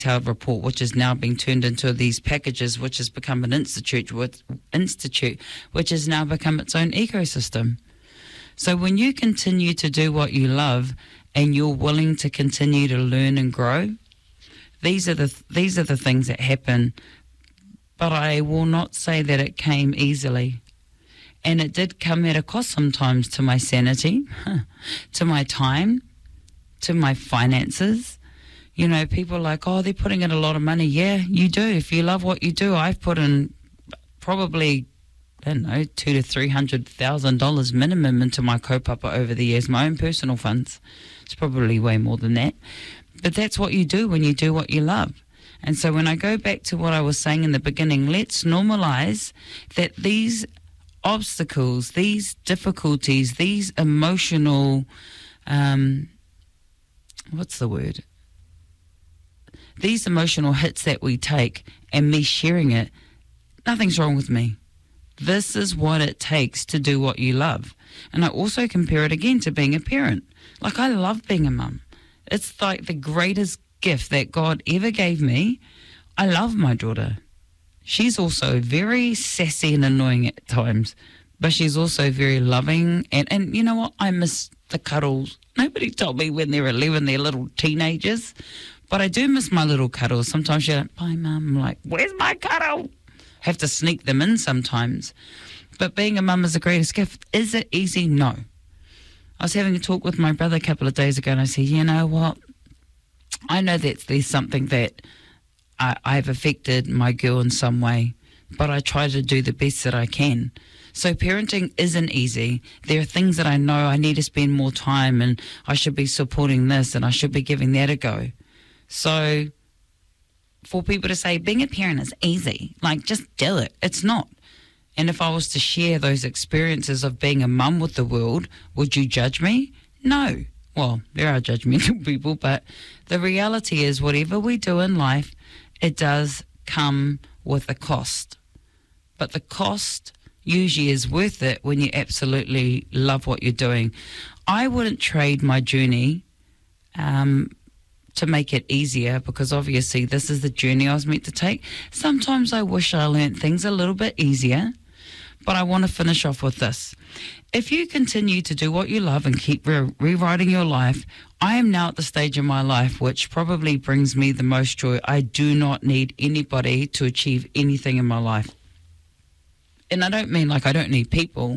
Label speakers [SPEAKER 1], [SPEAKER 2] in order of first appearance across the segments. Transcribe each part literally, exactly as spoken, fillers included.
[SPEAKER 1] detailed report, which is now being turned into these packages, which has become an institute, with, institute, which has now become its own ecosystem. So when you continue to do what you love and you're willing to continue to learn and grow, these are the these are the things that happen. But I will not say that it came easily. And it did come at a cost sometimes to my sanity, to my time, to my finances. You know, people are like, oh, they're putting in a lot of money. Yeah, you do. If you love what you do, I've put in probably, I don't know, two to three hundred thousand dollars minimum into my kaupapa over the years, my own personal funds. It's probably way more than that. But that's what you do when you do what you love. And so when I go back to what I was saying in the beginning, let's normalize that these obstacles, these difficulties, these emotional, um, what's the word? These emotional hits that we take and me sharing it, nothing's wrong with me. This is what it takes to do what you love. And I also compare it again to being a parent. Like, I love being a mum. It's like the greatest gift that God ever gave me. I love my daughter. She's also very sassy and annoying at times, but she's also very loving. And, and you know what? I miss the cuddles. Nobody told me when they're eleven, they're little teenagers. But I do miss my little cuddles. Sometimes you're like, bye, Mum. I'm like, where's my cuddle? Have to sneak them in sometimes. But being a mum is the greatest gift. Is it easy? No. I was having a talk with my brother a couple of days ago, and I said, you know what? I know that there's something that I, I've affected my girl in some way, but I try to do the best that I can. So parenting isn't easy. There are things that I know I need to spend more time, and I should be supporting this, and I should be giving that a go. So for people to say being a parent is easy, like, just do it. It's not. And if I was to share those experiences of being a mum with the world, would you judge me? No. Well, there are judgmental people, but the reality is whatever we do in life, it does come with a cost. But the cost usually is worth it when you absolutely love what you're doing. I wouldn't trade my journey um, to make it easier, because obviously this is the journey I was meant to take. Sometimes I wish I learnt things a little bit easier, but I want to finish off with this. If you continue to do what you love and keep re- rewriting your life, I am now at the stage in my life which probably brings me the most joy. I do not need anybody to achieve anything in my life. And I don't mean like I don't need people,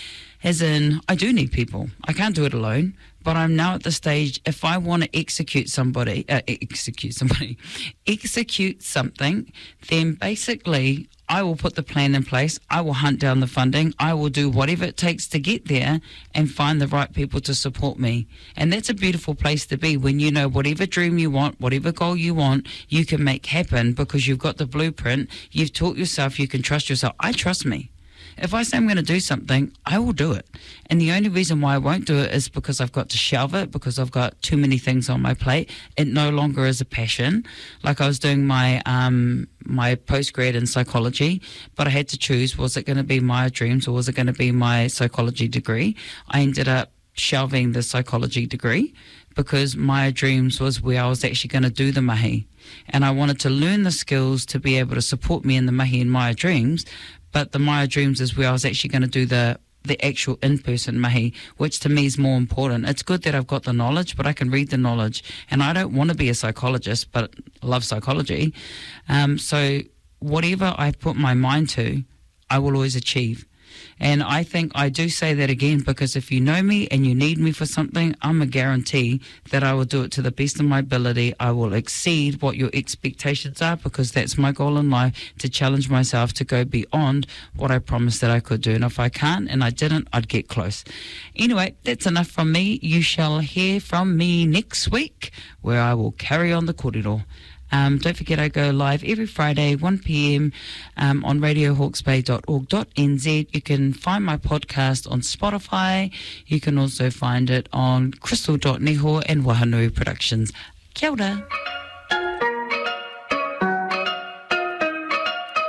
[SPEAKER 1] as in I do need people. I can't do it alone, but I'm now at the stage, if I want to execute somebody, uh, execute somebody, execute something, then basically I will put the plan in place. I will hunt down the funding. I will do whatever it takes to get there and find the right people to support me. And that's a beautiful place to be, when you know whatever dream you want, whatever goal you want, you can make happen because you've got the blueprint. You've taught yourself you can trust yourself. I trust me. If I say I'm going to do something, I will do it. And the only reason why I won't do it is because I've got to shelve it, because I've got too many things on my plate. It no longer is a passion. Like, I was doing my um, my postgrad in psychology, but I had to choose, was it going to be my dreams or was it going to be my psychology degree? I ended up shelving the psychology degree because my dreams was where I was actually going to do the mahi. And I wanted to learn the skills to be able to support me in the mahi and my dreams. But the Maya Dreams is where I was actually going to do the, the actual in-person mahi, which to me is more important. It's good that I've got the knowledge, but I can read the knowledge. And I don't want to be a psychologist, but love psychology. Um, so whatever I put my mind to, I will always achieve. And I think I do say that again because if you know me and you need me for something, I'm a guarantee that I will do it to the best of my ability. I will exceed what your expectations are because that's my goal in life, to challenge myself to go beyond what I promised that I could do. And if I can't and I didn't, I'd get close. Anyway, that's enough from me. You shall hear from me next week where I will carry on the kōrero. Um, don't forget I go live every Friday, one p.m. Um, on radio hawke's bay dot org dot n z. You can find my podcast on Spotify. You can also find it on crystal dot neho and Wahanui Productions. Kia ora.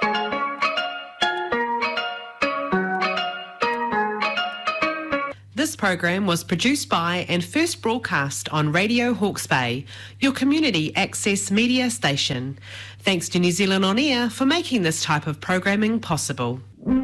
[SPEAKER 2] This This program was produced by and first broadcast on Radio Hawke's Bay, your community access media station. Thanks to New Zealand On Air for making this type of programming possible.